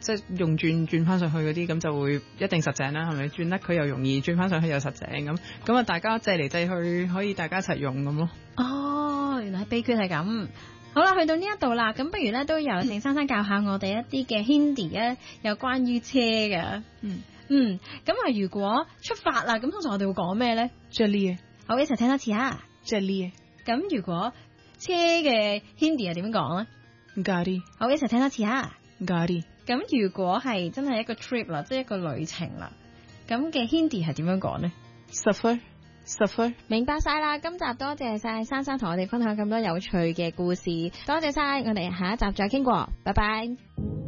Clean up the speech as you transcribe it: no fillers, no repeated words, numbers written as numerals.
即係用轉翻上去嗰啲，咁就會一定實淨啦，係咪？轉得佢又容易，轉翻上去又實淨咁啊！大家借嚟借去，可以大家一齊用咁咯。 哦，原來秘訣係咁。好啦，去到呢一度啦，咁不如咧都由鄭珊珊教下我哋一啲嘅 Hindi 咧，有關於車嘅。咁啊，如果出發啦，咁通常我哋會講咩咧 ？Chaliye， 好，一齊聽多次啊。 Chaliye。 咁如果車嘅 Hindi 係點講咧 ？Gari。 好，一齊聽多次啊。 Gari。 咁如果係真係一個 trip 啦，即係一個旅程啦，咁嘅 Hindi 係點樣講咧 ？Safar。 明白晒啦，今集多謝晒珊珊同我哋分享咁多有趣嘅故事，多謝晒，我哋下一集再傾過，拜拜。